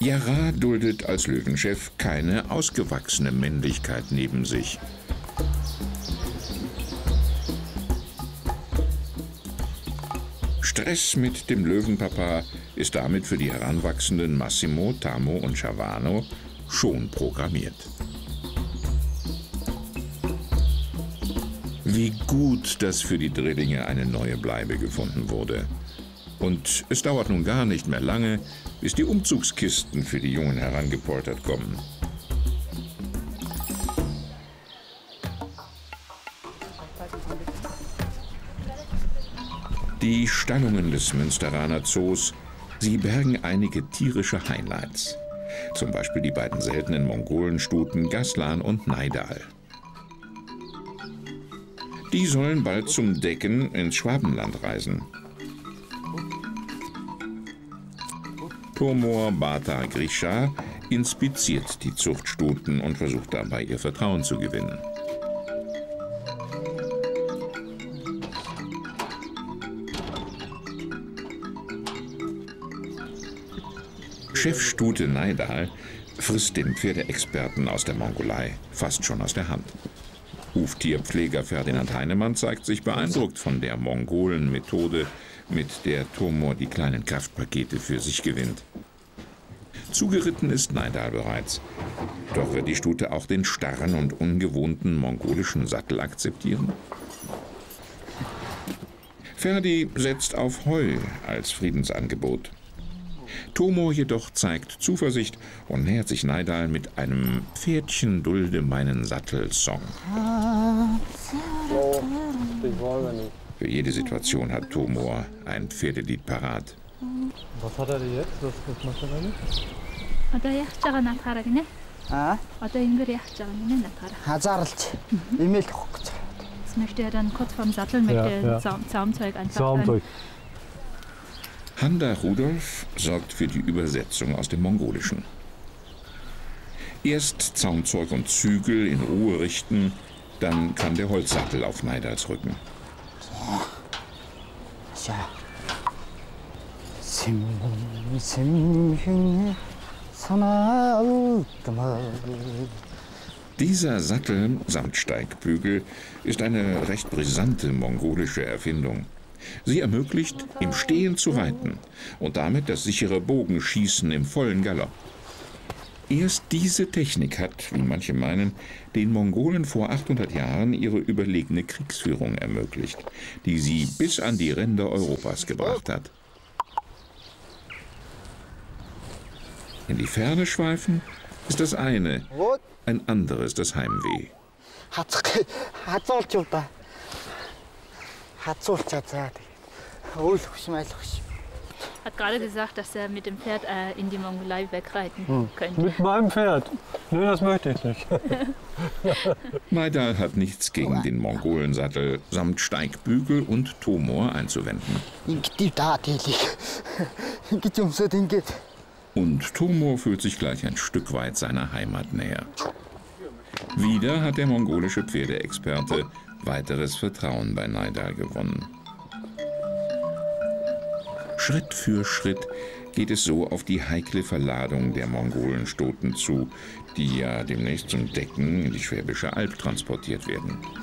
Jara duldet als Löwenchef keine ausgewachsene Männlichkeit neben sich. Stress mit dem Löwenpapa ist damit für die heranwachsenden Massimo, Tamo und Chavano schon programmiert. Wie gut, dass für die Drillinge eine neue Bleibe gefunden wurde. Und es dauert nun gar nicht mehr lange, bis die Umzugskisten für die Jungen herangepoltert kommen. Die Stallungen des Münsteraner Zoos, sie bergen einige tierische Highlights. Zum Beispiel die beiden seltenen Mongolenstuten Gaslan und Naidal. Die sollen bald zum Decken ins Schwabenland reisen. Tomor Bata Grisha inspiziert die Zuchtstuten und versucht dabei, ihr Vertrauen zu gewinnen. Chefstute Naidal frisst den Pferdeexperten aus der Mongolei fast schon aus der Hand. Huftierpfleger Ferdinand Heinemann zeigt sich beeindruckt von der Mongolen-Methode, mit der Tomor die kleinen Kraftpakete für sich gewinnt. Zugeritten ist Naidal bereits. Doch wird die Stute auch den starren und ungewohnten mongolischen Sattel akzeptieren? Ferdi setzt auf Heu als Friedensangebot. Tomor jedoch zeigt Zuversicht und nähert sich Naidal mit einem Pferdchen dulde meinen Sattel-Song. Für jede Situation hat Tomor ein Pferdelied parat. Was hat er dir jetzt? Was macht er damit? Das möchte er dann kurz vorm Sattel mit dem Zaumzeug einfach Zaumzeug. Handa Rudolf sorgt für die Übersetzung aus dem Mongolischen. Erst Zaumzeug und Zügel in Ruhe richten, dann kann der Holzsattel auf Naidals Rücken. Dieser Sattel samt Steigbügel ist eine recht brisante mongolische Erfindung. Sie ermöglicht, im Stehen zu reiten und damit das sichere Bogenschießen im vollen Galopp. Erst diese Technik hat, wie manche meinen, den Mongolen vor 800 Jahren ihre überlegene Kriegsführung ermöglicht, die sie bis an die Ränder Europas gebracht hat. In die Ferne schweifen ist das eine, ein anderes das Heimweh. Hat gerade gesagt, dass er mit dem Pferd in die Mongolei wegreiten könnte. Mit meinem Pferd? Nö, das möchte ich nicht. Naidal hat nichts gegen den Mongolensattel samt Steigbügel und Tomor einzuwenden. Und Tomor fühlt sich gleich ein Stück weit seiner Heimat näher. Wieder hat der mongolische Pferdeexperte weiteres Vertrauen bei Naidal gewonnen. Schritt für Schritt geht es so auf die heikle Verladung der Mongolenstuten zu, die ja demnächst zum Decken in die Schwäbische Alb transportiert werden.